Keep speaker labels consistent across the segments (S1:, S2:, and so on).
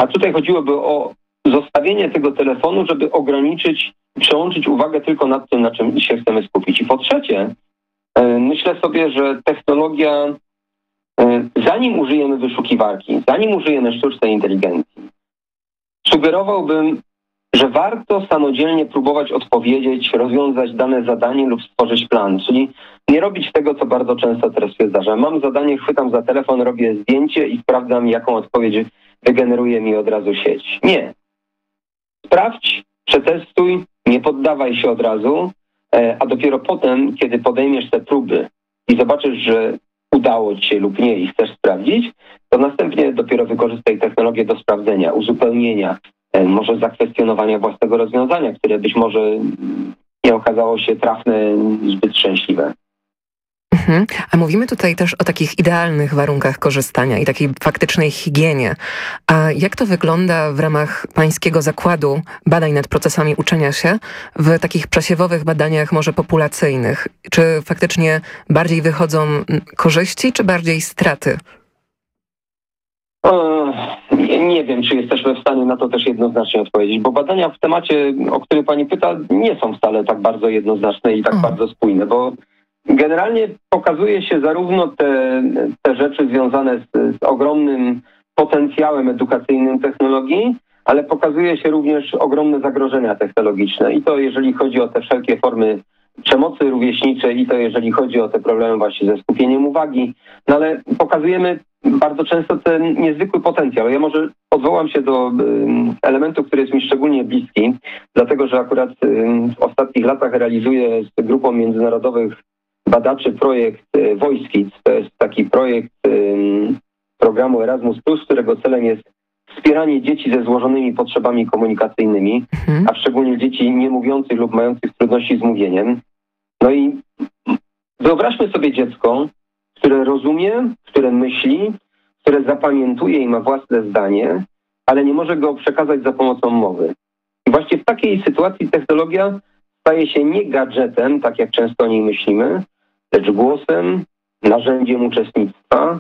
S1: A tutaj chodziłoby o zostawienie tego telefonu, żeby ograniczyć, przełączyć uwagę tylko nad tym, na czym się chcemy skupić. I po trzecie, myślę sobie, że technologia, zanim użyjemy wyszukiwarki, zanim użyjemy sztucznej inteligencji, sugerowałbym, że warto samodzielnie próbować odpowiedzieć, rozwiązać dane zadanie lub stworzyć plan. Czyli nie robić tego, co bardzo często teraz się zdarza. Mam zadanie, chwytam za telefon, robię zdjęcie i sprawdzam, jaką odpowiedź wygeneruje mi od razu sieć. Nie. Sprawdź, przetestuj, nie poddawaj się od razu, a dopiero potem, kiedy podejmiesz te próby i zobaczysz, że udało ci się lub nie i chcesz sprawdzić, to następnie dopiero wykorzystaj technologię do sprawdzenia, uzupełnienia, może zakwestionowania własnego rozwiązania, które być może nie okazało się trafne, zbyt szczęśliwe.
S2: A mówimy tutaj też o takich idealnych warunkach korzystania i takiej faktycznej higienie. A jak to wygląda w ramach pańskiego zakładu badań nad procesami uczenia się w takich przesiewowych badaniach może populacyjnych? Czy faktycznie bardziej wychodzą korzyści, czy bardziej straty?
S1: Nie wiem, czy jesteśmy w stanie na to też jednoznacznie odpowiedzieć, bo badania w temacie, o który pani pyta, nie są wcale tak bardzo jednoznaczne i tak bardzo spójne, bo generalnie pokazuje się zarówno te rzeczy związane z ogromnym potencjałem edukacyjnym technologii, ale pokazuje się również ogromne zagrożenia technologiczne. I to jeżeli chodzi o te wszelkie formy przemocy rówieśniczej, i to jeżeli chodzi o te problemy właśnie ze skupieniem uwagi. No ale pokazujemy bardzo często ten niezwykły potencjał. Ja może odwołam się do elementu, który jest mi szczególnie bliski, dlatego że akurat w ostatnich latach realizuję z grupą międzynarodowych badaczy projekt Voice Kids. To jest taki projekt programu Erasmus+, którego celem jest wspieranie dzieci ze złożonymi potrzebami komunikacyjnymi, a szczególnie dzieci niemówiących lub mających trudności z mówieniem. No i wyobraźmy sobie dziecko, które rozumie, które myśli, które zapamiętuje i ma własne zdanie, ale nie może go przekazać za pomocą mowy. I właśnie w takiej sytuacji technologia staje się nie gadżetem, tak jak często o niej myślimy, lecz głosem, narzędziem uczestnictwa.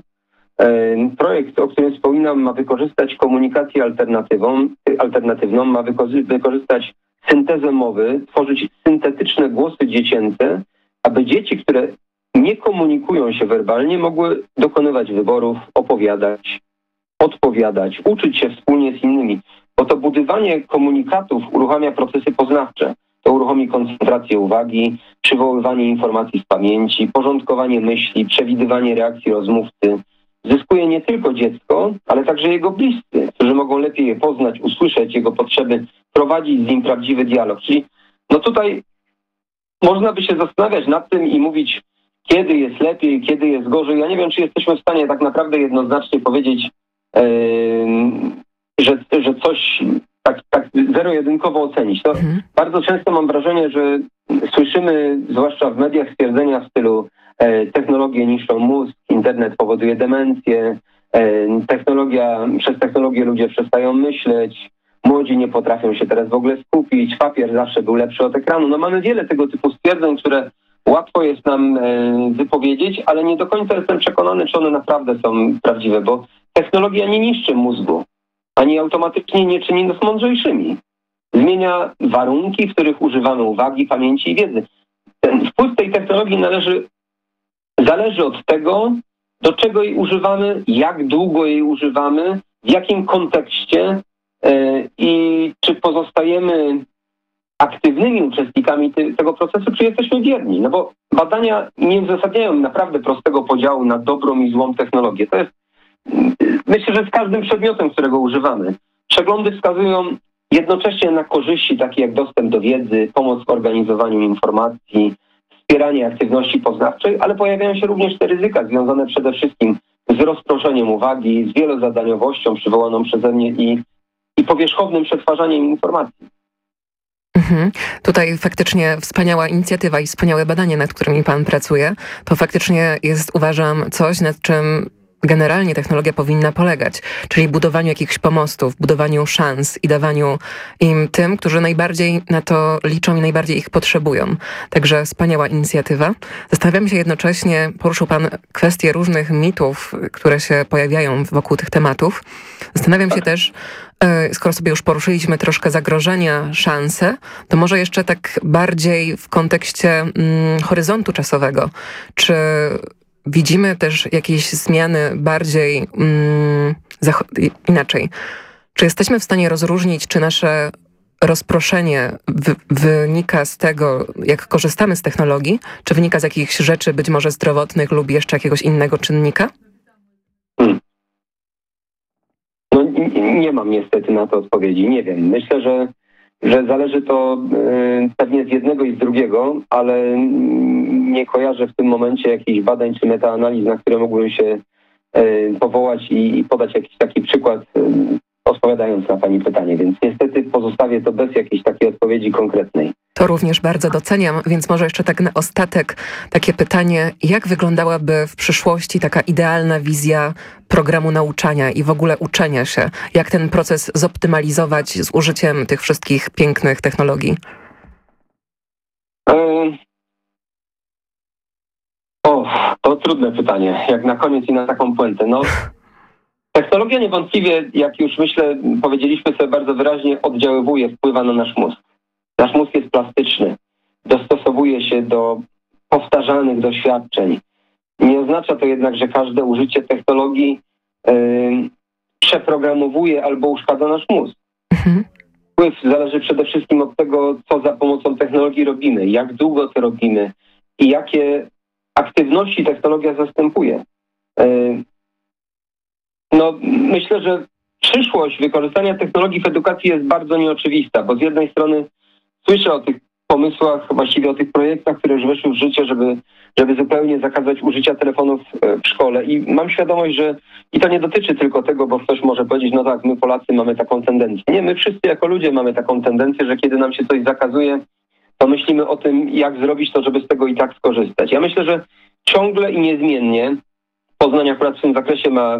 S1: Projekt, o którym wspominam, ma wykorzystać komunikację alternatywną, ma wykorzystać syntezę mowy, tworzyć syntetyczne głosy dziecięce, aby dzieci, które nie komunikują się werbalnie, mogły dokonywać wyborów, opowiadać, odpowiadać, uczyć się wspólnie z innymi. Bo to budowanie komunikatów uruchamia procesy poznawcze. To uruchomi koncentrację uwagi, przywoływanie informacji z pamięci, porządkowanie myśli, przewidywanie reakcji rozmówcy. Zyskuje nie tylko dziecko, ale także jego bliscy, którzy mogą lepiej je poznać, usłyszeć jego potrzeby, prowadzić z nim prawdziwy dialog. Czyli no tutaj można by się zastanawiać nad tym i mówić, kiedy jest lepiej, kiedy jest gorzej. Ja nie wiem, czy jesteśmy w stanie tak naprawdę jednoznacznie powiedzieć, że coś tak zero-jedynkowo ocenić. To bardzo często mam wrażenie, że słyszymy, zwłaszcza w mediach, stwierdzenia w stylu technologie niszczą mózg, internet powoduje demencję, przez technologię ludzie przestają myśleć, młodzi nie potrafią się teraz w ogóle skupić, papier zawsze był lepszy od ekranu. No mamy wiele tego typu stwierdzeń, które łatwo jest nam wypowiedzieć, ale nie do końca jestem przekonany, czy one naprawdę są prawdziwe, bo technologia nie niszczy mózgu, ani automatycznie nie czyni nas mądrzejszymi. Zmienia warunki, w których używamy uwagi, pamięci i wiedzy. Ten wpływ tej technologii zależy od tego, do czego jej używamy, jak długo jej używamy, w jakim kontekście i czy pozostajemy aktywnymi uczestnikami tego procesu, czy jesteśmy wierni. No bo badania nie uzasadniają naprawdę prostego podziału na dobrą i złą technologię. To jest, myślę, że z każdym przedmiotem, którego używamy. Przeglądy wskazują jednocześnie na korzyści takie jak dostęp do wiedzy, pomoc w organizowaniu informacji, wspieranie aktywności poznawczej, ale pojawiają się również te ryzyka związane przede wszystkim z rozproszeniem uwagi, z wielozadaniowością przywołaną przeze mnie i powierzchownym przetwarzaniem informacji.
S2: Tutaj faktycznie wspaniała inicjatywa i wspaniałe badanie, nad którymi pan pracuje. To faktycznie jest, uważam, coś, nad czym generalnie technologia powinna polegać, czyli budowaniu jakichś pomostów, budowaniu szans i dawaniu im tym, którzy najbardziej na to liczą i najbardziej ich potrzebują. Także wspaniała inicjatywa. Zastanawiam się jednocześnie, poruszył Pan kwestię różnych mitów, które się pojawiają wokół tych tematów. Zastanawiam się też, skoro sobie już poruszyliśmy troszkę zagrożenia, szanse, to może jeszcze tak bardziej w kontekście horyzontu czasowego. Czy widzimy też jakieś zmiany bardziej inaczej? Czy jesteśmy w stanie rozróżnić, czy nasze rozproszenie wynika z tego, jak korzystamy z technologii, czy wynika z jakichś rzeczy być może zdrowotnych lub jeszcze jakiegoś innego czynnika?
S1: No nie mam niestety na to odpowiedzi. Nie wiem. Myślę, że zależy to pewnie z jednego i z drugiego, ale nie kojarzę w tym momencie jakichś badań czy metaanaliz, na które mógłbym się powołać i podać jakiś taki przykład, odpowiadając na Pani pytanie, więc niestety pozostawię to bez jakiejś takiej odpowiedzi konkretnej.
S2: To również bardzo doceniam, więc może jeszcze tak na ostatek takie pytanie, jak wyglądałaby w przyszłości taka idealna wizja programu nauczania i w ogóle uczenia się? Jak ten proces zoptymalizować z użyciem tych wszystkich pięknych technologii?
S1: To trudne pytanie, jak na koniec i na taką puentę. No, technologia niewątpliwie, jak już myślę, powiedzieliśmy sobie bardzo wyraźnie, oddziaływuje, wpływa na nasz mózg. Nasz mózg jest plastyczny, dostosowuje się do powtarzalnych doświadczeń. Nie oznacza to jednak, że każde użycie technologii przeprogramowuje albo uszkadza nasz mózg. Wpływ zależy przede wszystkim od tego, co za pomocą technologii robimy, jak długo to robimy i jakie aktywności technologia zastępuje. No, myślę, że przyszłość wykorzystania technologii w edukacji jest bardzo nieoczywista, bo z jednej strony słyszę o tych pomysłach, właściwie o tych projektach, które już weszły w życie, żeby zupełnie zakazać użycia telefonów w szkole. I mam świadomość, że i to nie dotyczy tylko tego, bo ktoś może powiedzieć, no tak, my Polacy mamy taką tendencję. Nie, my wszyscy jako ludzie mamy taką tendencję, że kiedy nam się coś zakazuje, to myślimy o tym, jak zrobić to, żeby z tego i tak skorzystać. Ja myślę, że ciągle i niezmiennie Poznań akurat w tym zakresie ma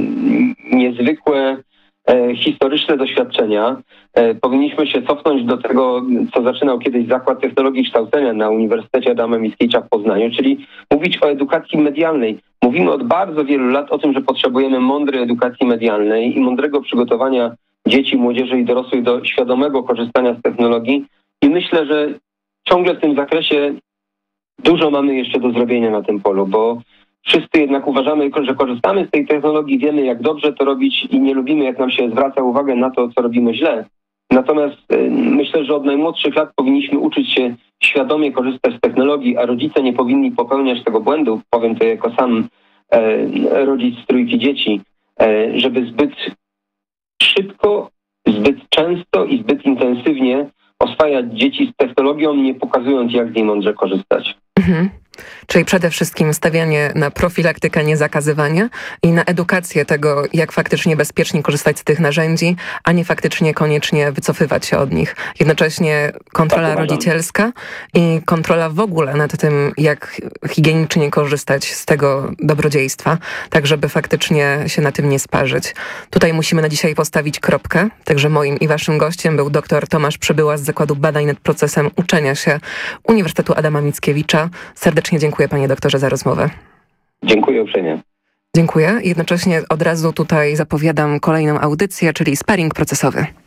S1: niezwykłe historyczne doświadczenia. Powinniśmy się cofnąć do tego, co zaczynał kiedyś Zakład Technologii i Kształcenia na Uniwersytecie Adama Mickiewicza w Poznaniu, czyli mówić o edukacji medialnej. Mówimy od bardzo wielu lat o tym, że potrzebujemy mądrej edukacji medialnej i mądrego przygotowania dzieci, młodzieży i dorosłych do świadomego korzystania z technologii. I myślę, że ciągle w tym zakresie dużo mamy jeszcze do zrobienia na tym polu, bo wszyscy jednak uważamy, że korzystamy z tej technologii, wiemy, jak dobrze to robić i nie lubimy, jak nam się zwraca uwagę na to, co robimy źle. Natomiast myślę, że od najmłodszych lat powinniśmy uczyć się świadomie korzystać z technologii, a rodzice nie powinni popełniać tego błędu, powiem to jako sam rodzic trójki dzieci, żeby zbyt szybko, zbyt często i zbyt intensywnie oswajać dzieci z technologią, nie pokazując, jak z niej mądrze korzystać.
S2: Czyli przede wszystkim stawianie na profilaktykę, nie zakazywanie i na edukację tego, jak faktycznie bezpiecznie korzystać z tych narzędzi, a nie faktycznie koniecznie wycofywać się od nich. Jednocześnie kontrola rodzicielska i kontrola w ogóle nad tym, jak higienicznie korzystać z tego dobrodziejstwa, tak żeby faktycznie się na tym nie sparzyć. Tutaj musimy na dzisiaj postawić kropkę. Także moim i waszym gościem był dr Tomasz Przybyła z Zakładu Badań nad Procesem Uczenia się Uniwersytetu Adama Mickiewicza. Serdecznie dziękuję, panie doktorze, za rozmowę.
S1: Dziękuję uprzejmie.
S2: Dziękuję. Jednocześnie od razu tutaj zapowiadam kolejną audycję, czyli sparing procesowy.